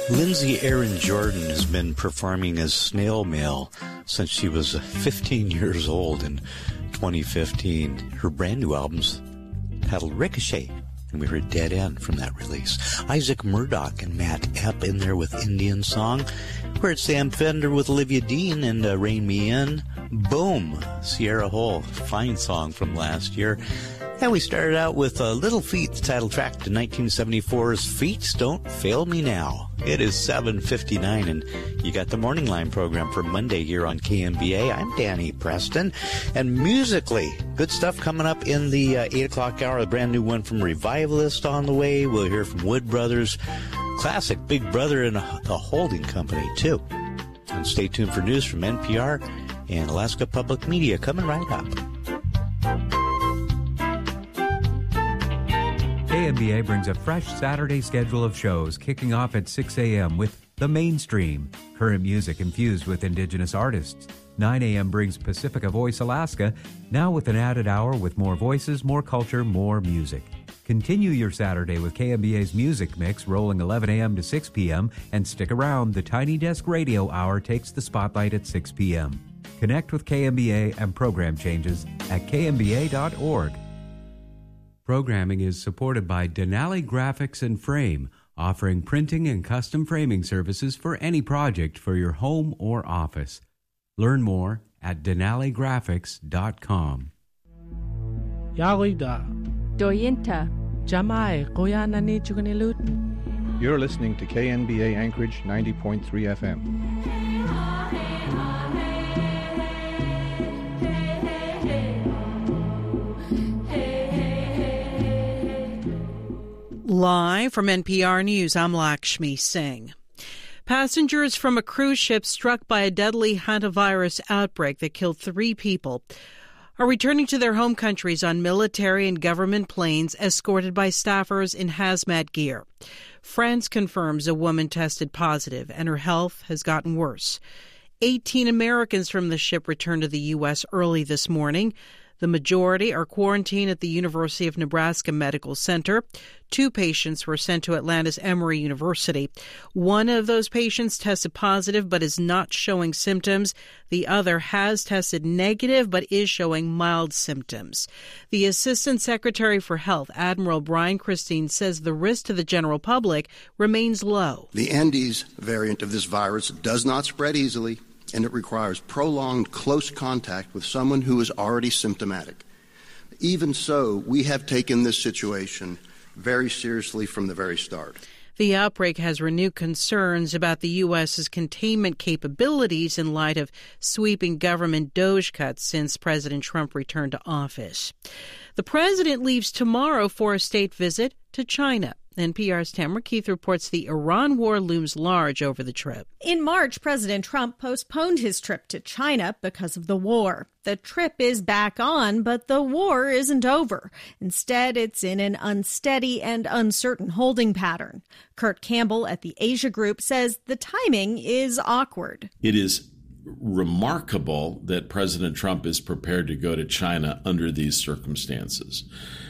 Lindsay Aaron Jordan has been performing as Snail Mail since she was 15 years old in 2015. Her brand new album's titled Ricochet, and we heard Dead End from that release. Isaac Murdoch and Matt Epp in there with Indian Song. We heard Sam Fender with Olivia Dean and Rein Me In. Boom, Sierra Hole, fine song from last year. And we started out with Little Feat, the title track to 1974's Feet Don't Fail Me Now. It is 7:59, and you got the Morning Line program for Monday here on KMBA. I'm Danny Preston, and musically, good stuff coming up in the 8 o'clock hour. A brand new one from Revivalist on the way. We'll hear from Wood Brothers, classic Big Brother and the Holding Company, too. And stay tuned for news from NPR and Alaska Public Media coming right up. KMBA brings a fresh Saturday schedule of shows kicking off at 6 a.m. with The Mainstream, current music infused with Indigenous artists. 9 a.m. brings Pacifica Voice Alaska, now with an added hour with more voices, more culture, more music. Continue your Saturday with KMBA's Music Mix rolling 11 a.m. to 6 p.m. and stick around. The Tiny Desk Radio Hour takes the spotlight at 6 p.m. Connect with KMBA and program changes at kmba.org. Programming is supported by Denali Graphics and Frame, offering printing and custom framing services for any project for your home or office. Learn more at denaligraphics.com. Yarida. Doyinta. Jamai Koyanani Chukanilut. You're listening to KNBA Anchorage 90.3 FM. Live from NPR News, I'm Lakshmi Singh. Passengers from a cruise ship struck by a deadly hantavirus outbreak that killed 3 people are returning to their home countries on military and government planes escorted by staffers in hazmat gear. France confirms a woman tested positive and her health has gotten worse. 18 Americans from the ship returned to the U.S. early this morning. The majority are quarantined at the University of Nebraska Medical Center. 2 patients were sent to Atlanta's Emory University. One of those patients tested positive but is not showing symptoms. The other has tested negative but is showing mild symptoms. The Assistant Secretary for Health, Admiral Brian Christine, says the risk to the general public remains low. The Andes variant of this virus does not spread easily, and it requires prolonged close contact with someone who is already symptomatic. Even so, we have taken this situation very seriously from the very start. The outbreak has renewed concerns about the U.S.'s containment capabilities in light of sweeping government DOGE cuts since President Trump returned to office. The president leaves tomorrow for a state visit to China. NPR's Tamara Keith reports the Iran war looms large over the trip. In March, President Trump postponed his trip to China because of the war. The trip is back on, but the war isn't over. Instead, it's in an unsteady and uncertain holding pattern. Kurt Campbell at the Asia Group says the timing is awkward. It is remarkable that President Trump is prepared to go to China under these circumstances.